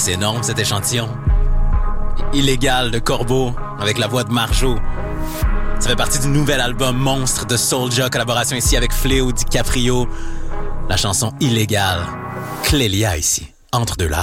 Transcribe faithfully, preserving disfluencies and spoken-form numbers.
c'est énorme cet échantillon. Illégal de Corbeau avec la voix de Marjo. Ça fait partie du nouvel album Monstre de Soulja, collaboration ici avec Fléau DiCaprio. La chanson Illégale. Clélia ici, entre deux larmes.